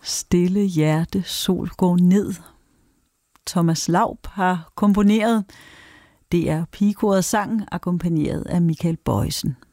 Stille hjerte, sol går ned. Thomas Laub har komponeret. Det er Pigekoret sang, akkompagneret af Michael Bojesen.